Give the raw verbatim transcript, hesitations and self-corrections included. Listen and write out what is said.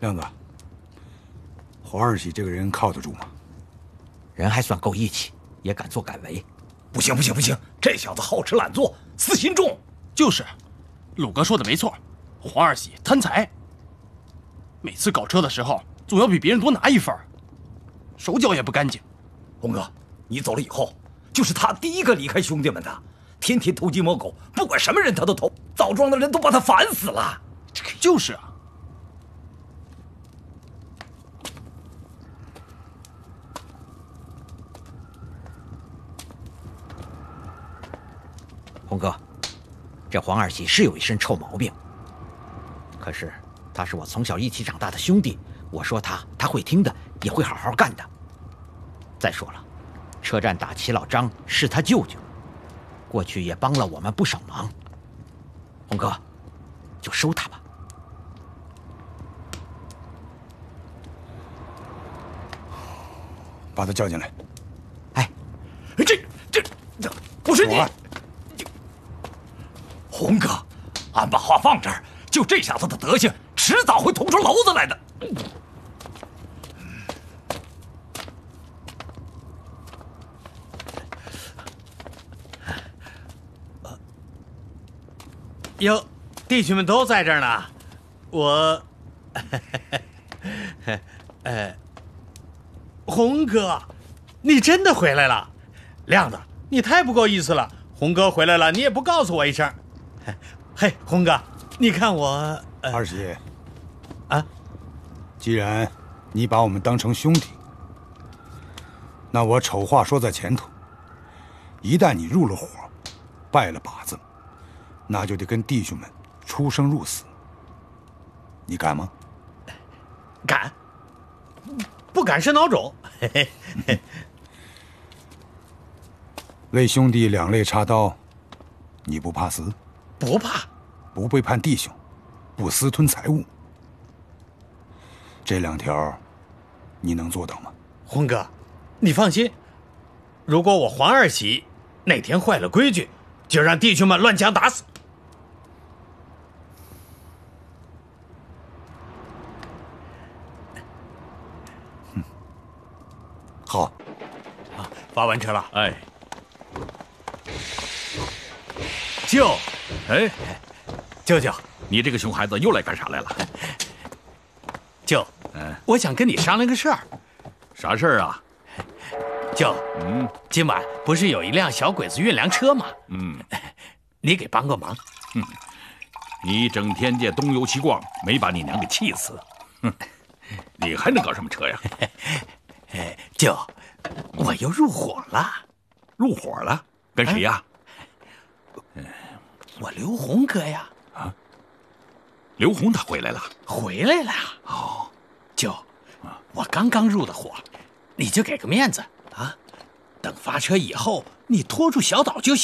亮子，黄二喜这个人靠得住吗？ 人还算够义气，也敢作敢为。 不行不行不行，这小子好吃懒做，私心重。 就是，鲁哥说的没错，黄二喜贪财。每次搞车的时候，总要比别人多拿一份，手脚也不干净。 红哥，你走了以后，就是他第一个离开兄弟们的，天天偷鸡摸狗，不管什么人他都偷，枣庄的人都把他烦死了。 就是啊。 红哥，这黄二喜是有一身臭毛病，可是他是我从小一起长大的兄弟，我说他，他会听的，也会好好干的。再说了，车站打齐老张是他舅舅，过去也帮了我们不少忙。红哥，就收他吧。 把他叫进来。 哎， 这这这不是你。红哥，俺把话放这儿，就这小子的德行，迟早会捅出篓子来的。 哟，弟兄们都在这儿呢，我，呃，红哥，你真的回来了？亮子，你太不够意思了，红哥回来了，你也不告诉我一声。嘿，红哥，你看我…… 呃、二喜， 啊， 既然你把我们当成兄弟，那我丑话说在前头，一旦你入了伙，拜了把子，那就得跟弟兄们出生入死。你敢吗？ 敢，不敢是孬种。嘿嘿嘿。 为兄弟两肋插刀，你不怕死？ 不怕。 不背叛弟兄，不私吞财物，这两条你能做到吗？ 红哥，你放心，如果我黄二喜哪天坏了规矩，就让弟兄们乱枪打死。 嗯，好。 啊，发完车了。 哎， 舅， 哎， 舅舅， 你这个熊孩子又来干啥来了？ 舅，嗯，我想跟你商量个事儿。 啥事儿啊？ 舅，嗯，今晚不是有一辆小鬼子运粮车吗？ 嗯， 你给帮个忙。 哼，你整天这东游西逛，没把你娘给气死。哼，你还能搞什么车呀？ 哎，舅，我又入伙了。 入伙了？跟谁呀？ 哎，我刘红哥呀。 啊，刘红他回来了？ 回来了。哦，舅，我刚刚入的伙，你就给个面子啊！等发车以后，你拖住小岛就行。